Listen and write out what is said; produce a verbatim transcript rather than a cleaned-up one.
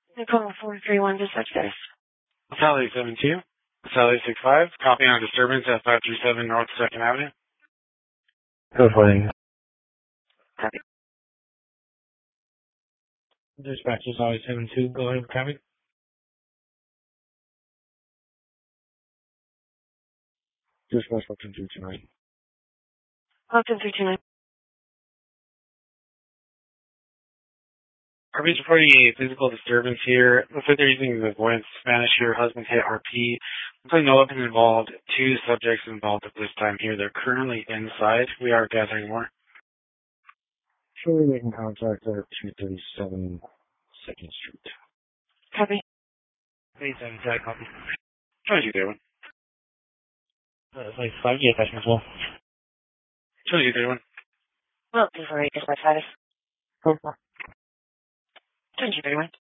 Nicole four three one dispatch status. Sally seven two. Sally six five. Copy on disturbance at five three seven North second Avenue. Good morning. Copy. Dispatch is Sally seven two. Go ahead, copy. Dispatch Wilton three two nine. Wilton three two nine. R P's reporting a physical disturbance here. Looks like they're using the avoidance Spanish here. Husband hit R P. Looks like no weapons involved. Two subjects involved at this time here. They're currently inside. We are gathering more. Sure, we making contact at two thirty-seven second Street. Copy. thirty-seven second copy. Try you there one. Uh, it's like five G attachment as well. Try you there one. Wilton four eight dispatch status. Go for it. Thank you very much.